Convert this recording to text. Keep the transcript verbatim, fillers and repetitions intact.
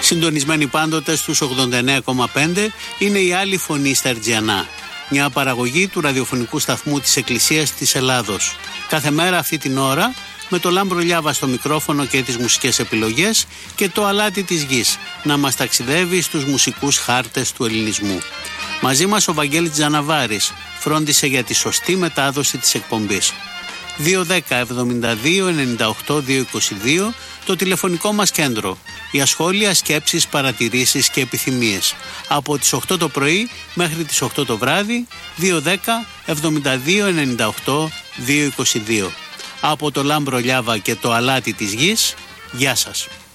Συντονισμένοι πάντοτε στους ογδόντα εννέα κόμμα πέντε είναι η Άλλη Φωνή στα Ερτζιανά, μια παραγωγή του ραδιοφωνικού σταθμού της Εκκλησίας της Ελλάδος. Κάθε μέρα αυτή την ώρα με το Λάμπρο Λιάβα στο μικρόφωνο και τις μουσικές επιλογές και το αλάτι της γης να μας ταξιδεύει στους μουσικούς χάρτες του ελληνισμού. Μαζί μας ο Βαγγέλης Τζαναβάρης φρόντισε για τη σωστή μετάδοση της εκπομπής. δύο δέκα εβδομήντα δύο ενενήντα οκτώ διακόσια είκοσι δύο το τηλεφωνικό μας κέντρο για σχόλια, σκέψεις, παρατηρήσεις και επιθυμίες. Από τις οκτώ το πρωί μέχρι τις οκτώ το βράδυ, δύο δέκα εβδομήντα δύο ενενήντα οκτώ διακόσια είκοσι δύο. Από το Λάμπρο Λιάβα και το αλάτι της γης, γεια σας.